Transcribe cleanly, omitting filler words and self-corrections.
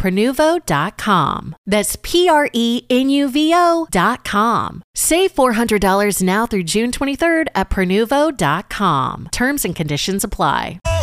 Prenuvo.com. That's Prenuvo.com. Save $400 now through June 23rd at Prenuvo.com. Terms and conditions apply.